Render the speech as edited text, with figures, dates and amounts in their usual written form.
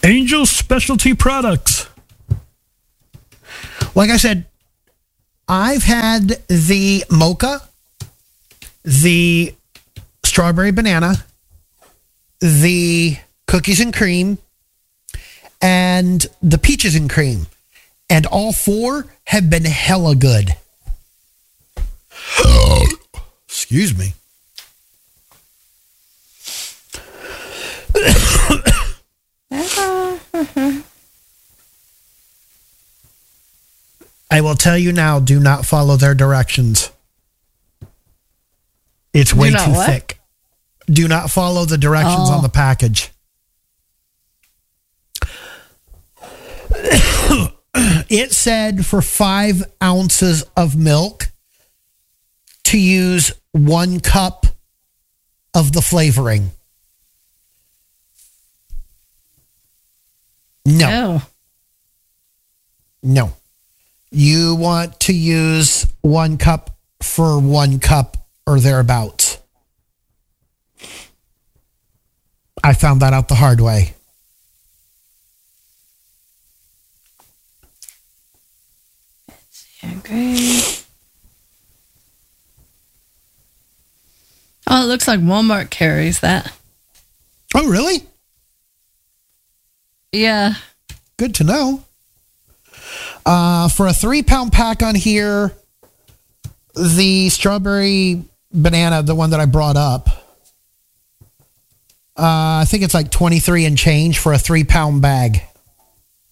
Angel Specialty Products. Like I said, I've had the mocha, the strawberry banana, the cookies and cream, and the peaches and cream. And all four have been hella good. Excuse me. I will tell you now, do not follow their directions. It's way too thick. Do not follow the directions on the package. It said for 5 ounces of milk to use 1 cup of the flavoring. No. You want to use 1 cup for 1 cup or thereabouts. I found that out the hard way. Great. Oh, it looks like Walmart carries that. Oh, really? Yeah. Good to know. For a 3-pound pack on here, the strawberry banana, the one that I brought up, I think it's like 23 and change for a 3-pound bag.